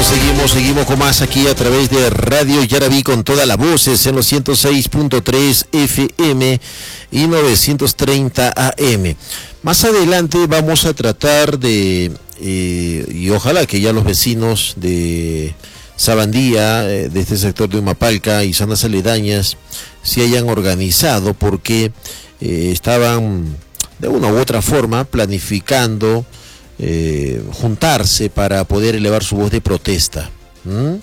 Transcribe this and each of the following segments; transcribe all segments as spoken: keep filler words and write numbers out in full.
seguimos, seguimos, seguimos con más aquí a través de Radio Yaraví con todas las voces en los ciento seis punto tres F M y novecientos treinta A M. Más adelante vamos a tratar de, eh, y ojalá que ya los vecinos de Sabandía, eh, de este sector de Humapalca y zonas aledañas, se hayan organizado porque eh, estaban de una u otra forma planificando Eh, juntarse para poder elevar su voz de protesta. ¿Mm?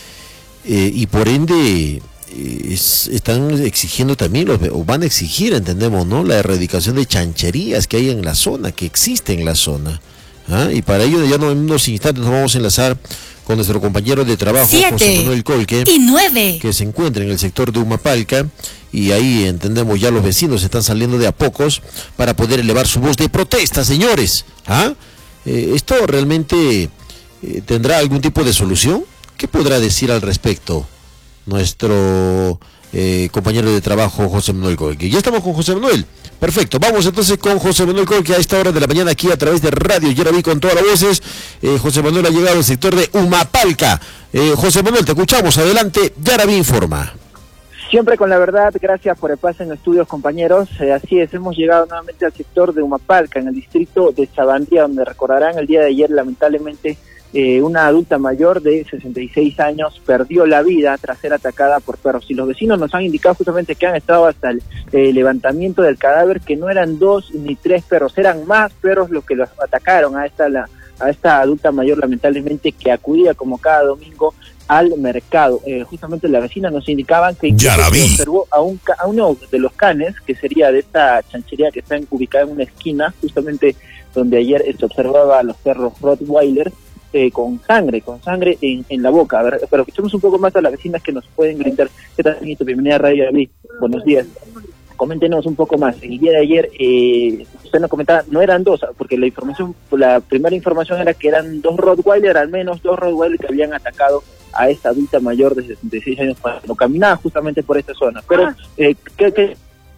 Eh, y por ende eh, es, están exigiendo también, los, o van a exigir, entendemos, ¿no?, la erradicación de chancherías que hay en la zona, que existe en la zona. ¿Ah? Y para ello ya no, en unos instantes nos vamos a enlazar con nuestro compañero de trabajo, Siete José Manuel Colque, y nueve, que se encuentra en el sector de Humapalca, y ahí entendemos ya los vecinos están saliendo de a pocos para poder elevar su voz de protesta, señores. ¿Ah? Eh, ¿Esto realmente eh, tendrá algún tipo de solución? ¿Qué podrá decir al respecto nuestro eh, compañero de trabajo, José Manuel Colque? Ya estamos con José Manuel. Perfecto, vamos entonces con José Manuel Colque a esta hora de la mañana aquí a través de Radio Yaraví con todas las voces. Eh, José Manuel ha llegado al sector de Humapalca. Eh, José Manuel, te escuchamos. Adelante, Yaraví informa. Siempre con la verdad, gracias por el pase en los estudios, compañeros. Eh, así es, hemos llegado nuevamente al sector de Humapalca, en el distrito de Sabandía, donde recordarán el día de ayer, lamentablemente, eh, una adulta mayor de sesenta y seis años perdió la vida tras ser atacada por perros. Y los vecinos nos han indicado justamente que han estado hasta el eh, levantamiento del cadáver, que no eran dos ni tres perros, eran más perros los que los atacaron a esta, la, a esta adulta mayor, lamentablemente, que acudía como cada domingo al mercado. Eh, justamente la vecina nos indicaban que se observó a, un, a uno de los canes, que sería de esta chanchería que está ubicada en una esquina, justamente donde ayer se observaba a los perros Rottweiler, eh, con sangre, con sangre en, en la boca. A ver, pero escuchemos un poco más a las vecinas que nos pueden gritar. ¿Qué tal, señorito? Bienvenida a Radio Yaraví. Buenos días. Coméntenos un poco más. El día de ayer, eh, usted nos comentaba, no eran dos, porque la información, la primera información era que eran dos Rottweiler, al menos dos Rottweiler que habían atacado a esta adulta mayor de sesenta y seis años cuando caminaba justamente por esta zona. Pero, eh, ¿qué, qué?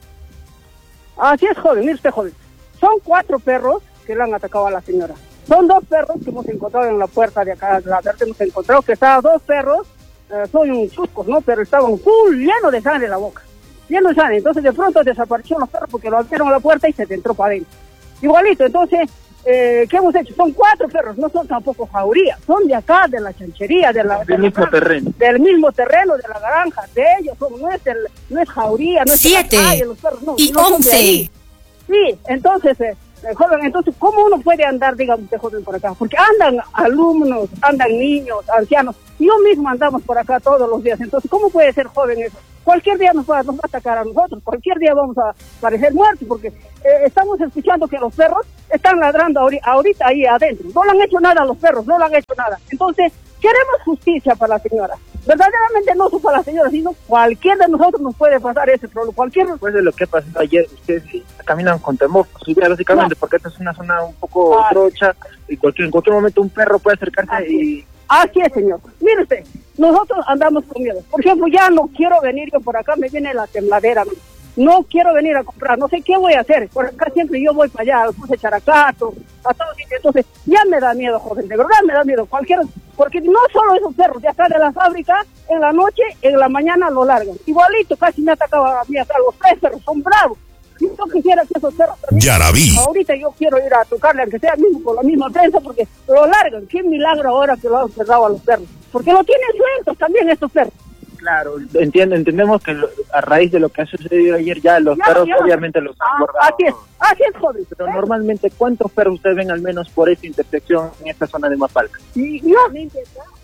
Así es, joven, mire usted, joven. Son cuatro perros que le han atacado a la señora. Son dos perros que hemos encontrado en la puerta de acá, la verdad hemos encontrado que estaban dos perros, eh, son un chuscos, ¿no? Pero estaban full, llenos de sangre en la boca. Lleno de sangre. Entonces de pronto desaparecieron los perros porque lo abrieron a la puerta y se entró para adentro. Igualito, entonces, eh, ¿qué hemos hecho? Son cuatro perros, no son tampoco jaurías, son de acá, de la chanchería, de la, de del la mismo granja, terreno. Del mismo terreno, de la granja, de ellos, son, no, es el, no es jauría, no es siete de la calle, los perros, no, y no son de once. ahí. Sí, entonces, eh, eh, joven, entonces, ¿cómo uno puede andar, digamos, usted, joven, por acá? Porque andan alumnos, andan niños, ancianos, yo mismo andamos por acá todos los días, entonces, ¿cómo puede ser joven eso? Cualquier día nos va, nos va a atacar a nosotros, cualquier día vamos a parecer muertos, porque eh, estamos escuchando que los perros están ladrando ahorita, ahorita ahí adentro. No le han hecho nada a los perros, no le han hecho nada. Entonces, queremos justicia para la señora. Verdaderamente no solo para la señora, sino cualquier de nosotros nos puede pasar ese problema. Cualquier... Después de lo que pasó ayer, ustedes caminan con temor, su vida básicamente, no. Porque esta es una zona un poco ah. trocha, y cualquier, en cualquier momento un perro puede acercarse Así y... Así es, señor. Mire usted, nosotros andamos con miedo. Por ejemplo, ya no quiero venir yo por acá, me viene la tembladera. No quiero venir a comprar, no sé qué voy a hacer. Por acá siempre yo voy para allá, al cruce Characato, a todos sitios. Entonces, ya me da miedo, joven, de verdad me da miedo. Cualquier, porque no solo esos perros, de acá de la fábrica, en la noche, en la mañana lo largan. Igualito, casi me atacaba a mí acá, los tres perros son bravos. Yo quisiera que esos perros también, Yaraví. Ahorita yo quiero ir a tocarle, aunque sea mismo con la misma prensa, porque lo largan. Qué milagro ahora que lo han cerrado a los perros. Porque lo tienen sueltos también estos perros. Claro, entiendo, entendemos que lo, a raíz de lo que ha sucedido ayer ya los ya, perros ya. obviamente los han guardado. Así es, así es, joven. Pero ¿Eh? normalmente, ¿cuántos perros ustedes ven al menos por esta intersección en esta zona de Humapalca? Y yo, de él,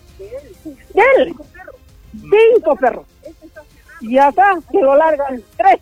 de él, cinco perros. Y acá se lo largan tres.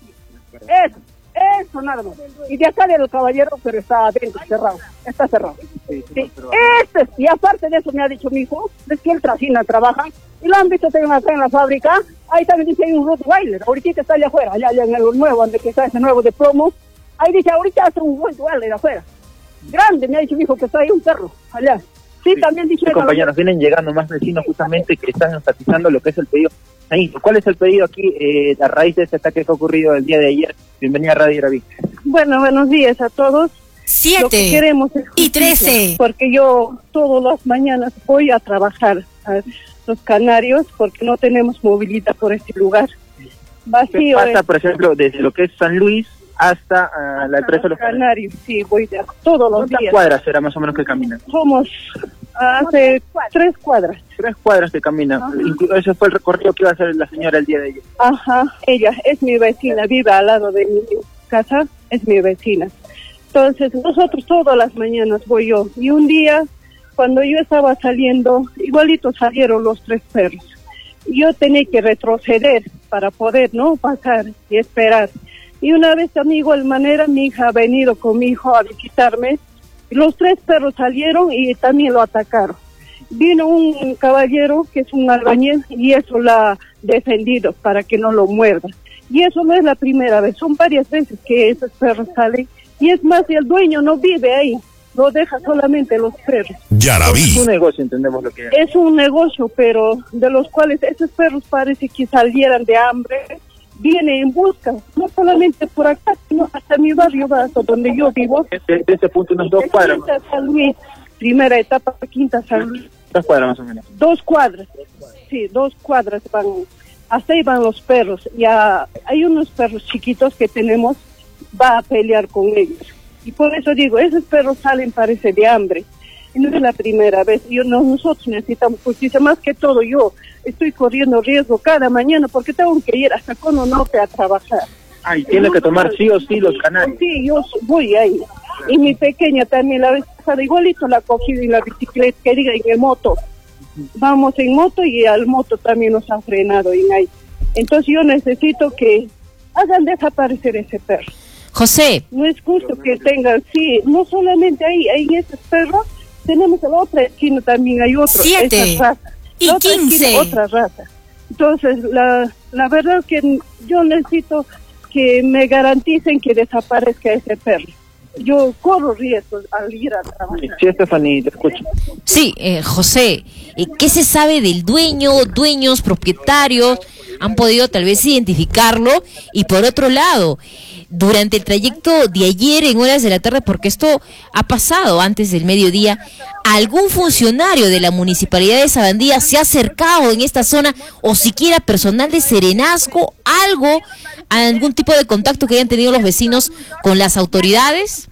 Eso, eso nada más. Y de acá del caballero, pero está adentro, cerrado, está cerrado. Sí, sí. Este, y aparte de eso me ha dicho mi hijo, es que él trasina, trabaja, y lo han visto también acá en la fábrica, ahí también dice hay un Rottweiler, ahorita está allá afuera, allá, allá en el nuevo, donde está ese nuevo de plomo, ahí dice, ahorita hace un Rottweiler afuera, grande, me ha dicho mi hijo que está ahí un perro, allá. Sí, sí. También dice... Sí, compañeros, vienen llegando más vecinos justamente que están enfatizando lo que es el pedido. ¿Cuál es el pedido aquí eh, a raíz de este ataque que ha ocurrido el día de ayer? Bienvenida a Radio Yaraví. Bueno, buenos días a todos. Siete Lo que queremos es y justicia, trece. porque yo todas las mañanas voy a trabajar a los Canarios porque no tenemos movilidad por este lugar. Vacío. ¿Qué pasa, es, por ejemplo, desde lo que es San Luis hasta uh, la empresa de los Canarios? Sí, voy de, todos los ¿Cuántas días. cuadras será más o menos que caminan? Somos hace tres cuadras. Tres cuadras que caminan. Inclu- Ese fue el recorrido que iba a hacer la señora el día de ayer. Ajá, ella es mi vecina, vive al lado de mi casa, es mi vecina. Entonces, nosotros todas las mañanas voy yo. Y un día, cuando yo estaba saliendo, igualito salieron los tres perros. Yo tenía que retroceder para poder, ¿no?, pasar y esperar. Y una vez, de igual manera, mi hija ha venido con mi hijo a visitarme. Los tres perros salieron y también lo atacaron. Vino un caballero que es un albañil y eso la ha defendido para que no lo muerda. Y eso no es la primera vez, son varias veces que esos perros salen. Y es más, el dueño no vive ahí, lo deja solamente los perros. Es un negocio, entendemos lo que es. Es un negocio, pero de los cuales esos perros parece que salieran de hambre, vienen en busca, no solamente por acá, sino hasta mi barrio, hasta donde yo vivo. Desde ese punto unos dos cuadras. Quinta San Luis, primera etapa, Quinta San Luis. Dos cuadras más o menos. Dos cuadras, sí, dos cuadras van, hasta ahí van los perros. Ya hay unos perros chiquitos que tenemos, va a pelear con ellos. Y por eso digo, esos perros salen, parece, de hambre. Y no es la primera vez. Yo, no, nosotros necesitamos justicia, más que todo yo estoy corriendo riesgo cada mañana porque tengo que ir hasta Cono Norte a trabajar. Ah, y tiene que tomar sí o sí los canarios. Sí, yo voy ahí. Y mi pequeña también, la vez pasada, igualito la ha cogido en la bicicleta, que diga, en el moto. Vamos en moto y al moto también nos han frenado en ahí. Entonces yo necesito que hagan desaparecer ese perro. José. No es justo que tengan, sí, no solamente ahí, ahí esos perros, tenemos en la otra esquina también, hay otro. Siete esa raza. y La otra quince. esquina, otra raza. Entonces, la, la verdad es que yo necesito que me garanticen que desaparezca ese perro. Yo corro riesgo al ir a trabajar. Sí, Estefanía, te escucho. Sí, eh, José, eh, ¿qué se sabe del dueño, dueños, propietarios? ¿Han podido tal vez identificarlo? Y por otro lado, durante el trayecto de ayer en horas de la tarde, porque esto ha pasado antes del mediodía, ¿algún funcionario de la Municipalidad de Sabandía se ha acercado en esta zona o siquiera personal de Serenazgo, algo, algún tipo de contacto que hayan tenido los vecinos con las autoridades?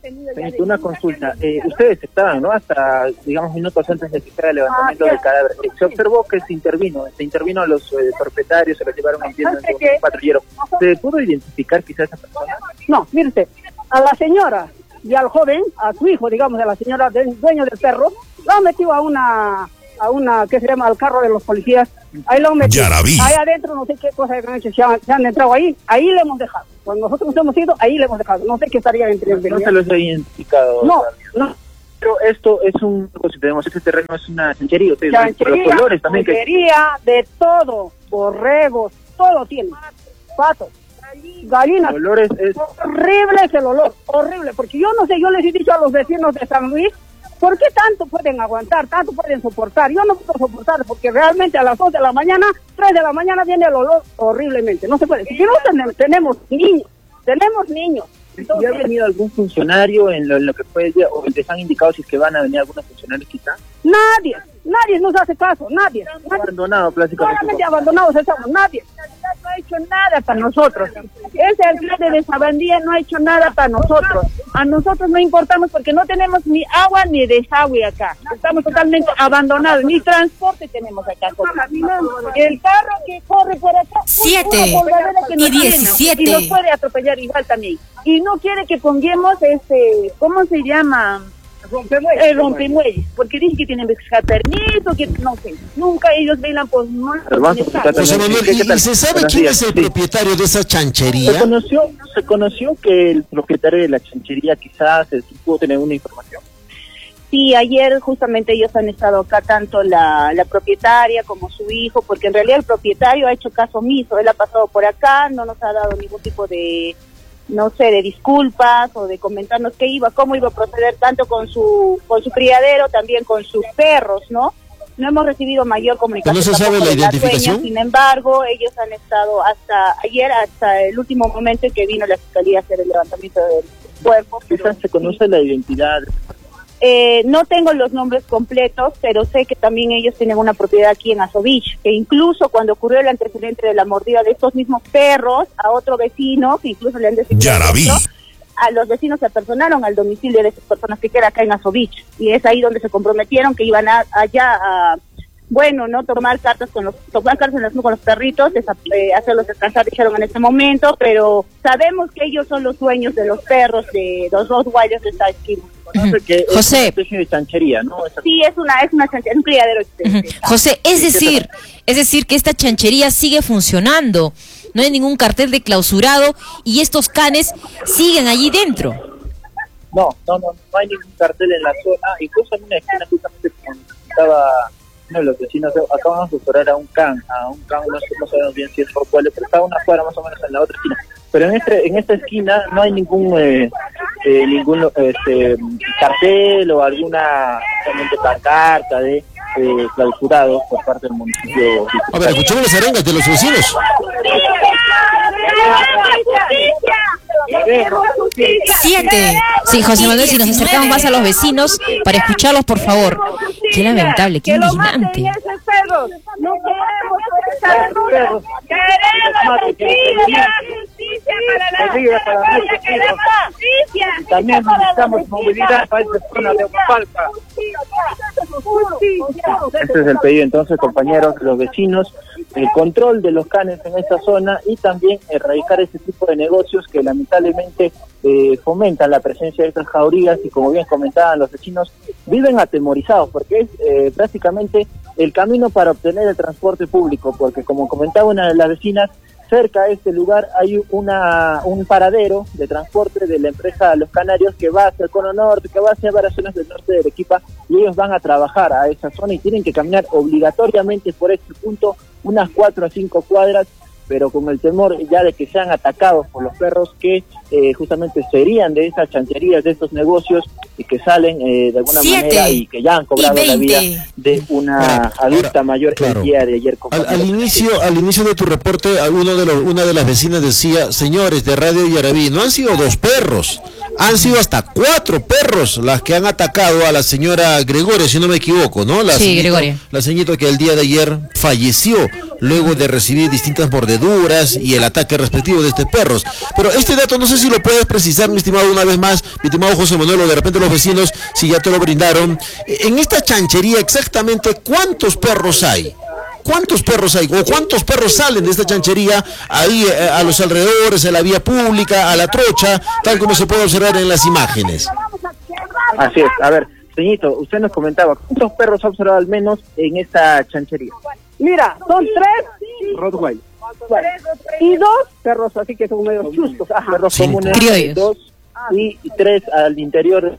Una consulta. Eh, ustedes estaban, ¿no? Hasta, digamos, minutos antes de que hiciera el levantamiento del cadáver. Eh, se observó que se intervino, se intervino a los eh, propietarios, se los llevaron en tienda de un patrullero. ¿Se pudo identificar quizás esa persona? No, mírate, a la señora y al joven, a su hijo, digamos, a la señora del dueño del perro, lo han metido a una, a una, ¿qué se llama?, al carro de los policías. Ahí lo han metido. Ahí adentro no sé qué cosa han hecho, se han, se han entrado ahí, ahí le hemos dejado. Cuando nosotros nos hemos ido, ahí le hemos dejado. No sé qué estaría entre el No se los he identificado. No, no. Pero esto es un, si tenemos este terreno, es una chanchería. Ustedes, Chanchería, los colores también. chanchería, que... de todo, borregos, todo tiene. Patos, gallinas. Olores es... Horrible es el olor, horrible. Porque yo no sé, yo les he dicho a los vecinos de San Luis, ¿por qué tanto pueden aguantar, tanto pueden soportar? Yo no puedo soportar porque realmente a las dos de la mañana, tres de la mañana viene el olor horriblemente. No se puede. Si no tenemos, tenemos niños, tenemos niños. Entonces, ¿ya ha venido algún funcionario en lo, en lo que fue, o les han indicado si es que van a venir algunos funcionarios quizá? Nadie, nadie nos hace caso, nadie. nadie. Abandonado, prácticamente. Solamente abandonados estamos, nadie. No ha hecho nada para nosotros. Ese alcalde de Sabandía no ha hecho nada para nosotros. A nosotros no importamos porque no tenemos ni agua ni desagüe acá. Estamos totalmente abandonados, ni transporte tenemos acá. El carro que corre por acá, Siete que nos y diecisiete. y nos puede atropellar igual también. Y no quiere que pongamos este, ¿cómo se llama? Rompemuelles. El rompemuelles, porque dice que tienen que sacar permiso, que no sé. Nunca ellos velan por nuestro bienestar. José Manuel, ¿y, y se sabe quién es el propietario de esa chanchería? Se conoció, se conoció que el propietario de la chanchería quizás eh, pudo tener una información. Sí, ayer justamente ellos han estado acá, tanto la, la propietaria como su hijo, porque en realidad el propietario ha hecho caso omiso. Él ha pasado por acá, no nos ha dado ningún tipo de, no sé, de disculpas o de comentarnos qué iba, cómo iba a proceder tanto con su con su criadero, también con sus perros, ¿no? No hemos recibido mayor comunicación. ¿No se sabe la identificación? Dueña, sin embargo, ellos han estado hasta ayer, hasta el último momento en que vino la fiscalía a hacer el levantamiento del cuerpos. Quizás se conoce la identidad. Eh, no tengo los nombres completos, pero sé que también ellos tienen una propiedad aquí en Azovich, que incluso cuando ocurrió el antecedente de la mordida de estos mismos perros a otro vecino, que incluso le han designado, a los vecinos se apersonaron al domicilio de esas personas que queda acá en Azovich, y es ahí donde se comprometieron que iban a, allá a, bueno, no tomar cartas con los, tomar cartas en las con los perritos, desa, eh, hacerlos descansar, dijeron en este momento, pero sabemos que ellos son los dueños de los perros, de los Rottweilers de esta esquina. Uh-huh. Que es José. una especie de chanchería, ¿no? Esa... Sí, es una, es una chanchería, es un criadero. Uh-huh. José, es decir, es decir que esta chanchería sigue funcionando, no hay ningún cartel de clausurado y estos canes siguen allí dentro. No, no, no, no hay ningún cartel en la zona, incluso en una esquina justamente como estaba uno de los vecinos, acaban de asesorar a un can, a un can, no, no sabemos bien si es por cuál, pero estaba una cuadra más o menos en la otra esquina. Pero en este en esta esquina no hay ningún eh, eh, ningún este, cartel o alguna realmente pancarta de eh, clausurado por parte del municipio. A ver, escuchemos las arengas de los vecinos. Siete. Sí, José Manuel, si nos acercamos más a los vecinos para escucharlos, por favor. Qué lamentable, qué indignante. No queremos perros. Queremos justicia. Justicia para la gente. Queremos justicia. También necesitamos movilidad para esta zona de Huamapalca. Este es el pedido entonces, compañeros, los vecinos, el control de los canes en esta zona y también erradicar ese tipo de negocios que lamentablemente eh, fomentan la presencia de estas jaurías y, como bien comentaban los vecinos, viven atemorizados porque es eh, prácticamente el camino para obtener el transporte público, porque como comentaba una de las vecinas, cerca de este lugar hay una un paradero de transporte de la empresa Los Canarios que va hacia el cono norte, que va hacia varias zonas del norte de Arequipa, y ellos van a trabajar a esa zona y tienen que caminar obligatoriamente por este punto unas cuatro a cinco cuadras, pero con el temor ya de que sean atacados por los perros que eh, justamente serían de esas chancherías, de estos negocios y que salen eh, de alguna Siete manera y que ya han cobrado la vida de una ahora, adulta ahora, mayor claro. el día de ayer. Al, al inicio al inicio de tu reporte, uno de los, una de las vecinas decía, señores de Radio Yarabí, no han sido dos perros, han sido hasta cuatro perros las que han atacado a la señora Gregoria, si no me equivoco, ¿no? La sí, señito, Gregoria. La señorita que el día de ayer falleció luego de recibir distintas mordeduras y el ataque respectivo de estos perros. Pero este dato no sé si lo puedes precisar, mi estimado, una vez más, mi estimado José Manuel, o de repente los vecinos, si ya te lo brindaron. En esta chanchería, exactamente, ¿cuántos perros hay? ¿Cuántos perros hay? ¿O cuántos perros salen de esta chanchería ahí eh, a los alrededores, a la vía pública, a la trocha, tal como se puede observar en las imágenes? Así es. A ver, señorito, usted nos comentaba, ¿cuántos perros ha observado al menos en esta chanchería? Mira, son tres Rottweiler. y dos perros, así que son medio chuscos. Ajá. Perros Sí, comunes, criollos. dos y, y tres al interior.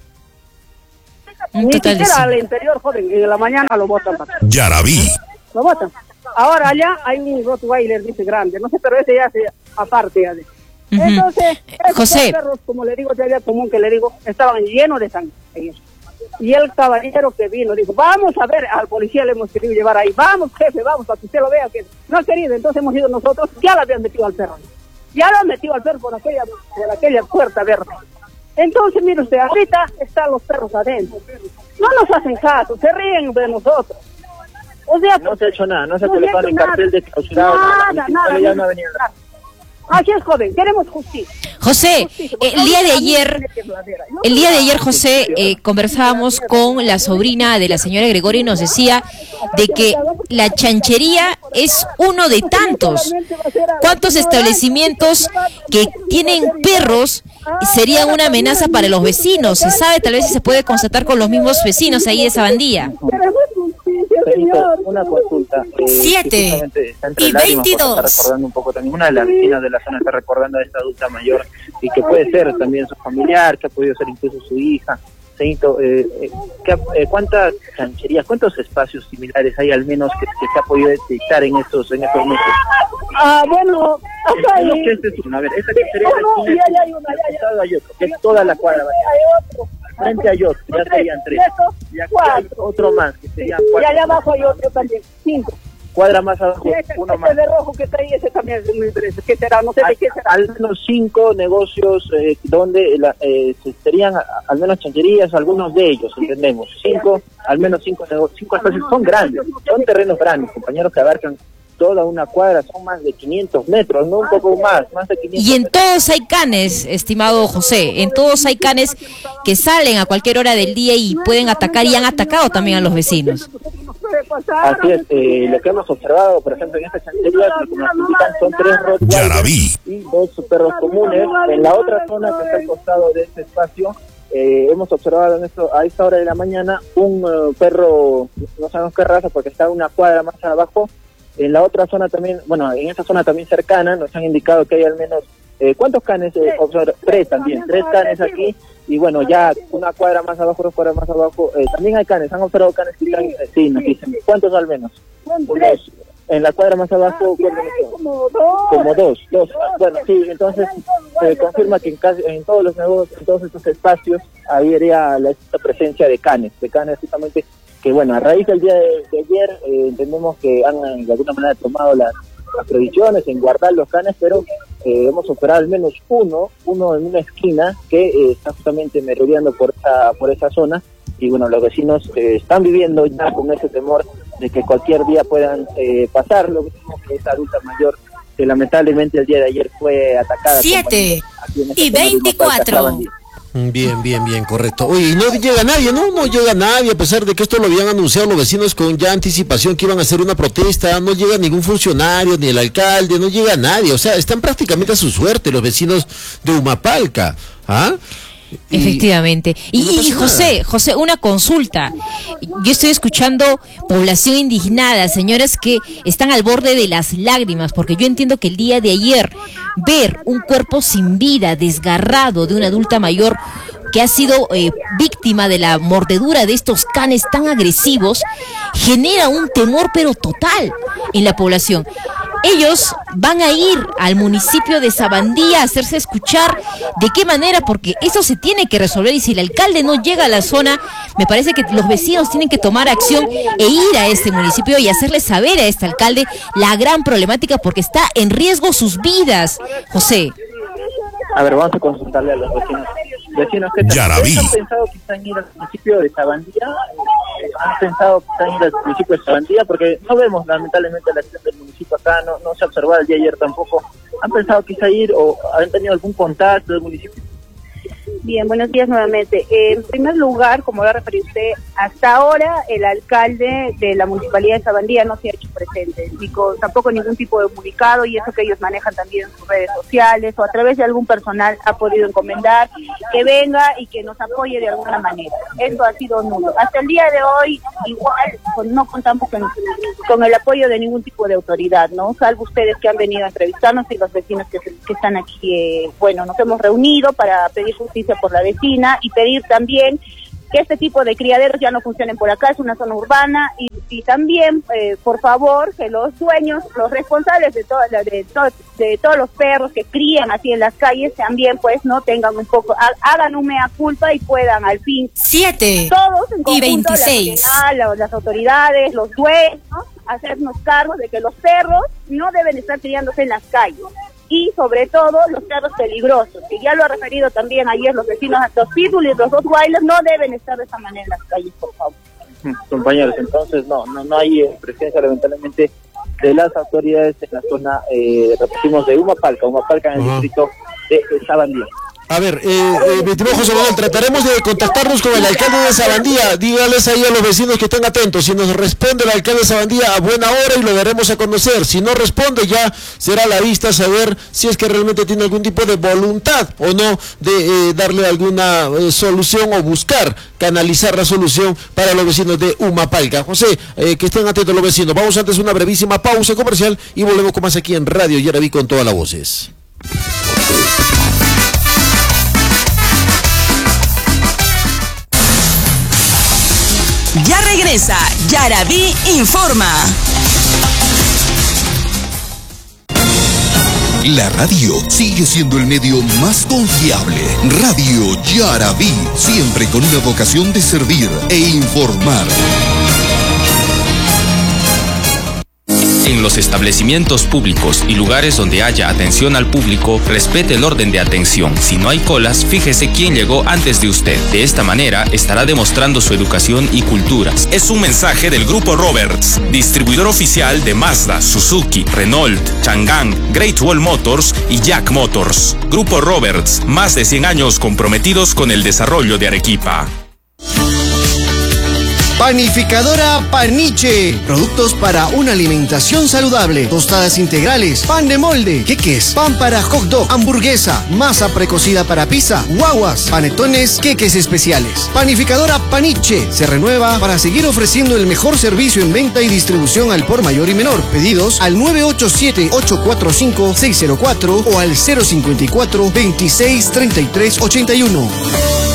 Un Ni total de siquiera al cinco. interior, joven, y en la mañana lo botan para acá. Yarabí. Lo botan. Ahora allá hay un Rottweiler, dice, grande, no sé, pero ese ya se aparte ya de. Ujú. Entonces, esos José. dos perros, como le digo, de área común que le digo, estaban llenos de sangre. Y el caballero que vino dijo, vamos a ver, al policía le hemos querido llevar ahí, vamos jefe, vamos, para que usted lo vea, que no ha querido, entonces hemos ido nosotros, ya lo habían metido al perro, ya lo han metido al perro por aquella, por aquella puerta verde. Entonces, mire usted, ahorita están los perros adentro, no nos hacen caso, se ríen de nosotros. O sea, No se ha hecho nada, no se ha no colocado se ha en hecho cartel nada. de clausurado. Nada, nada, Ya no no ha se venido nada. Así es, joven, queremos justicia. José, el día de ayer, el día de ayer, José, eh, conversábamos con la sobrina de la señora Gregoria y nos decía de que la chanchería es uno de tantos. ¿Cuántos establecimientos que tienen perros serían una amenaza para los vecinos? Se sabe, tal vez si se puede constatar con los mismos vecinos ahí de Sabandía. Queremos justicia, Señorito, señor. una consulta. eh, Siete que justamente está entre y lágrimas porque veintidós. Está recordando un poco también. Una de las vecinas de la zona está recordando a esta adulta mayor y que puede ser también su familiar, que ha podido ser incluso su hija. Señorito, eh, eh, ¿qué, eh, ¿cuántas chancherías, cuántos espacios similares hay al menos que, que se ha podido detectar en estos, en estos meses? Ah, bueno, acá hay. No, que este es uno. A ver, esta chanchería No, no, es ya, ya hay una, ya, ya. costado hay otro, que es toda la cuadra. Hay otro. Frente hay otro, ya Tres, serían tres. y estos, Y aquí hay cuatro. otro más, que serían Y cuatro. allá abajo hay otro también, cinco. cuadra más abajo, Ese, uno ese más. de rojo que está ahí, ese también es muy interesa. ¿Qué será? No sé de qué será. Al menos cinco negocios eh, donde la, eh, serían a- al menos chancherías, algunos de ellos, entendemos. Cinco, al menos cinco negocios, cinco espacios, son grandes, son terrenos grandes, compañeros, que abarcan toda una cuadra, son más de quinientos metros, no un poco más, más de quinientos Y en metros. todos hay canes, estimado José, en todos hay canes que salen a cualquier hora del día y pueden atacar y han atacado también a los vecinos. Así es, eh, lo que hemos observado, por ejemplo, en esta chancería, que como nos indican, son tres Rottweilers y dos perros comunes. En la otra zona que está al costado de este espacio, eh, hemos observado en esto, a esta hora de la mañana un uh, perro, no sabemos qué raza, porque está una cuadra más abajo. En la otra zona también, bueno, en esta zona también cercana, nos han indicado que hay al menos, eh, ¿cuántos canes? Eh, observ- tres también, tres canes aquí. Y bueno, ya una cuadra más abajo, dos cuadras más abajo, eh, también hay canes, han observado canes que están, eh, sí, nos dicen, ¿cuántos al menos? Unos, en la cuadra más abajo, ¿cuántos son? Como dos. Como dos, dos. Bueno, sí, entonces se confirma que en, casi, en todos los negocios, en todos estos espacios, habría la esta presencia de canes, de canes justamente, que bueno, a raíz del día de, de ayer, eh, entendemos que han eh, de alguna manera tomado las, las previsiones en guardar los canes, pero eh, hemos operado al menos uno, uno en una esquina que eh, está justamente merodeando por esa, por esa zona, y bueno, los vecinos eh, están viviendo ya con ese temor de que cualquier día puedan eh, pasar, lo mismo que esa adulta mayor que lamentablemente el día de ayer fue atacada. Siete aquí en esta y zona de veinticuatro. Humapalca, Sabandía. Bien, bien, bien, correcto. Oye, y no llega nadie, ¿no? No llega nadie, a pesar de que esto lo habían anunciado los vecinos con ya anticipación que iban a hacer una protesta, no llega ningún funcionario, ni el alcalde, no llega nadie, o sea, están prácticamente a su suerte los vecinos de Humapalca, ¿ah? Y- Efectivamente. Y, no y pasa José, nada. José, una consulta. Yo estoy escuchando población indignada, señoras que están al borde de las lágrimas, porque yo entiendo que el día de ayer ver un cuerpo sin vida, desgarrado de una adulta mayor que ha sido eh, víctima de la mordedura de estos canes tan agresivos, genera un temor pero total en la población. Ellos van a ir al municipio de Sabandía a hacerse escuchar. ¿De qué manera? Porque eso se tiene que resolver, y si el alcalde no llega a la zona, me parece que los vecinos tienen que tomar acción e ir a este municipio y hacerle saber a este alcalde la gran problemática, porque está en riesgo sus vidas. José. A ver, vamos a consultarle a los vecinos. Vecinos, ¿qué tal? Yaraví. ¿Han pensado quizá en ir al municipio de Sabandía? Eh, ¿Han pensado quizá en ir al municipio de Sabandía? Porque no vemos lamentablemente la acción del municipio acá, no, no se ha observado el día de ayer tampoco. ¿Han pensado quizá ir o han tenido algún contacto del municipio? Bien, buenos días nuevamente. Eh, en primer lugar, como lo ha referido usted, hasta ahora el alcalde de la Municipalidad de Sabandía no se ha hecho presente, ni con, tampoco ningún tipo de comunicado, y eso que ellos manejan también en sus redes sociales o a través de algún personal ha podido encomendar que venga y que nos apoye de alguna manera. Esto ha sido nulo. Hasta el día de hoy, igual, pues, no contamos con, con el apoyo de ningún tipo de autoridad, ¿no? Salvo ustedes que han venido a entrevistarnos y los vecinos que, que están aquí. Eh, bueno, nos hemos reunido para pedir justicia por la vecina y pedir también que este tipo de criaderos ya no funcionen por acá, es una zona urbana, y, y también, eh, por favor, que los dueños, los responsables de, toda la, de, to, de todos los perros que crían así en las calles, también pues no tengan un poco, ha, hagan un mea culpa y puedan al fin Siete todos en y conjunto, veintiséis. la sociedad, la- las autoridades, los dueños, hacernos cargo de que los perros no deben estar criándose en las calles. Y sobre todo los perros peligrosos, que ya lo ha referido también ayer los vecinos, los pitbull y los rottweilers no deben estar de esa manera en las calles, por favor. Compañeros, entonces no, no, no hay eh, presencia lamentablemente de las autoridades en la zona, eh, repetimos, de Humapalca, Humapalca en el Ajá. distrito de, de Sabandía. A ver, eh, eh, mi estimado José Manuel, trataremos de contactarnos con el alcalde de Sabandía. Dígales ahí a los vecinos que estén atentos. Si nos responde el alcalde de Sabandía a buena hora, y lo daremos a conocer. Si no responde, ya será la vista saber si es que realmente tiene algún tipo de voluntad o no de eh, darle alguna eh, solución o buscar canalizar la solución para los vecinos de Humapalca. José, eh, que estén atentos los vecinos. Vamos antes a una brevísima pausa comercial y volvemos con más aquí en Radio Yaraví con todas las voces. Ya regresa Yaraví Informa. La radio sigue siendo el medio más confiable. Radio Yaraví, siempre con una vocación de servir e informar. En los establecimientos públicos y lugares donde haya atención al público, respete el orden de atención. Si no hay colas, fíjese quién llegó antes de usted. De esta manera, estará demostrando su educación y cultura. Es un mensaje del Grupo Roberts, distribuidor oficial de Mazda, Suzuki, Renault, Chang'an, Great Wall Motors y Jack Motors. Grupo Roberts, más de cien años comprometidos con el desarrollo de Arequipa. Panificadora Paniche. Productos para una alimentación saludable. Tostadas integrales, pan de molde, queques, pan para hot dog, hamburguesa, masa precocida para pizza, guaguas, panetones, queques especiales. Panificadora Paniche se renueva para seguir ofreciendo el mejor servicio en venta y distribución al por mayor y menor. Pedidos al nueve ocho siete, ocho cuatro cinco, seis cero cuatro o al cero cinco cuatro, veintiséis, treinta y tres, ochenta y uno.